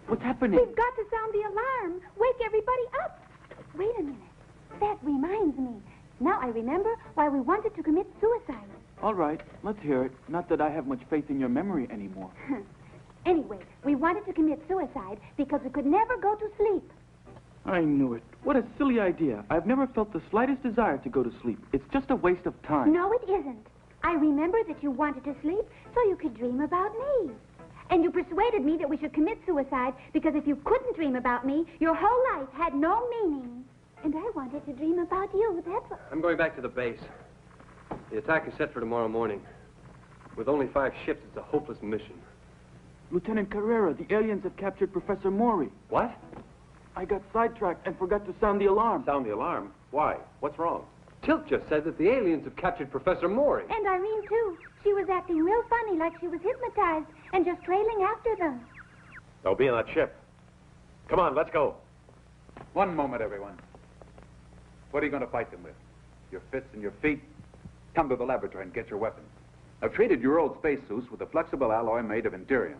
What's happening? We've got to sound the alarm. Wake everybody up. Wait a minute. That reminds me. Now I remember why we wanted to commit suicide. All right, let's hear it. Not that I have much faith in your memory anymore. Anyway, we wanted to commit suicide because we could never go to sleep. I knew it. What a silly idea. I've never felt the slightest desire to go to sleep. It's just a waste of time. No, it isn't. I remember that you wanted to sleep so you could dream about me. And you persuaded me that we should commit suicide because if you couldn't dream about me, your whole life had no meaning. And I wanted to dream about you, that's what... I'm going back to the base. The attack is set for tomorrow morning. With only 5 ships, it's a hopeless mission. Lieutenant Carrera, the aliens have captured Professor Maury. What? I got sidetracked and forgot to sound the alarm. Sound the alarm? Why? What's wrong? Tilt just said that the aliens have captured Professor Maury. And Irene, too. She was acting real funny, like she was hypnotized, and just trailing after them. They'll be in that ship. Come on, let's go. One moment, everyone. What are you going to fight them with? Your fists and your feet? Come to the laboratory and get your weapons. I've treated your old spacesuits with a flexible alloy made of Endurium.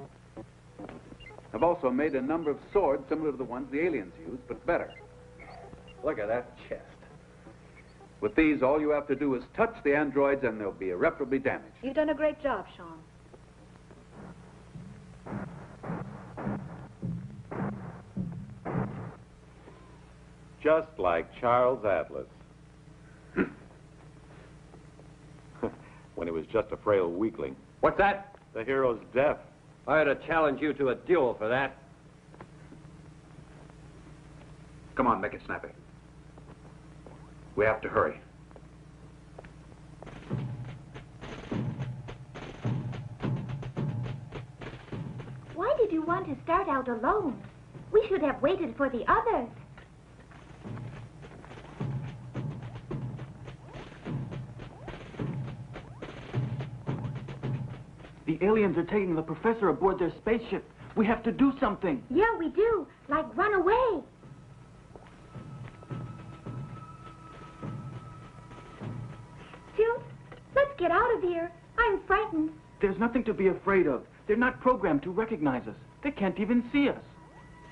I've also made a number of swords similar to the ones the aliens use, but better. Look at that chest. With these, all you have to do is touch the androids and they'll be irreparably damaged. You've done a great job, Sean. Just like Charles Atlas. When he was just a frail weakling. What's that? The hero's death. I ought to challenge you to a duel for that. Come on, make it snappy. We have to hurry. Why did you want to start out alone? We should have waited for the others. The aliens are taking the professor aboard their spaceship. We have to do something. Yeah, we do. Like run away. Tilt, let's get out of here. I'm frightened. There's nothing to be afraid of. They're not programmed to recognize us. They can't even see us.